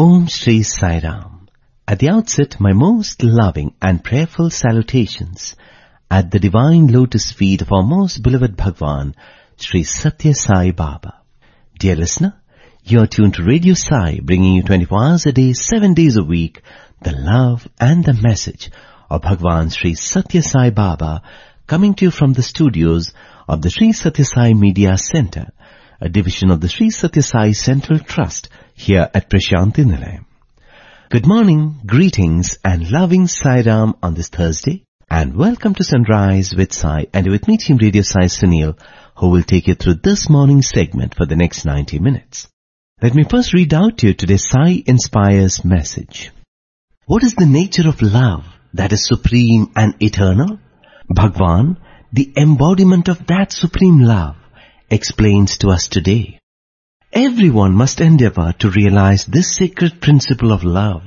Om Shri Sai Ram. At the outset, my most loving and prayerful salutations at the divine lotus feet of our most beloved Bhagwan, Shri Satya Sai Baba. Dear listener, you are tuned to Radio Sai, bringing you 24 hours a day, 7 days a week, the love and the message of Bhagwan Shri Satya Sai Baba, coming to you from the studios of the Shri Satya Sai Media Center, a division of the Shri Satya Sai Central Trust here at Prashanti Nilayam. Good morning, greetings and loving Sai Ram on this Thursday, and welcome to Sunrise with Sai, and with me Team Radio Sai Sunil, who will take you through this morning segment for the next 90 minutes. Let me first read out to you today's Sai Inspires message. What is the nature of love that is supreme and eternal? Bhagwan, the embodiment of that supreme love, explains to us today. Everyone must endeavor to realize this sacred principle of love.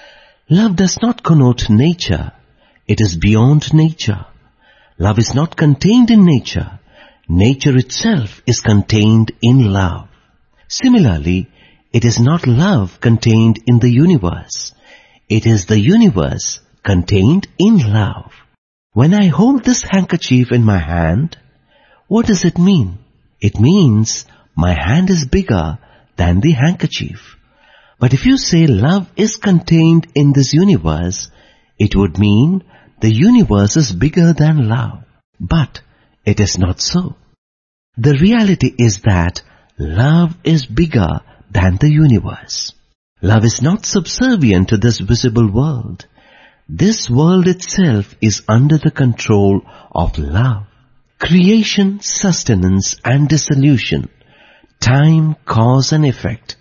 Love does not connote nature. It is beyond nature. Love is not contained in nature. Nature itself is contained in love. Similarly, it is not love contained in the universe. It is the universe contained in love. When I hold this handkerchief in my hand, what does it mean? It means my hand is bigger than the handkerchief. But if you say love is contained in this universe, it would mean the universe is bigger than love. But it is not so. The reality is that love is bigger than the universe. Love is not subservient to this visible world. This world itself is under the control of love. Creation, sustenance and dissolution, time, cause and effect,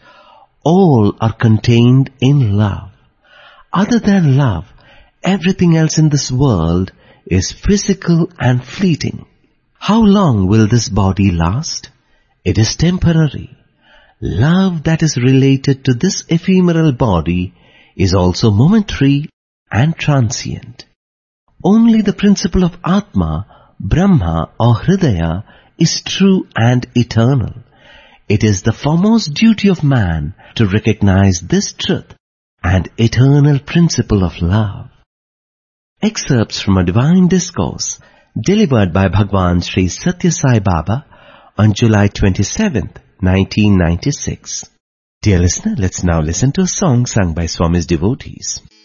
all are contained in love. Other than love, everything else in this world is physical and fleeting. How long will this body last? It is temporary. Love that is related to this ephemeral body is also momentary and transient. Only the principle of Atma, Brahma or Hridaya is true and eternal. It is the foremost duty of man to recognize this truth and eternal principle of love. Excerpts from a divine discourse delivered by Bhagwan Shri Satya Sai Baba on July 27th, 1996. Dear listener, let's now listen to a song sung by Swami's devotees.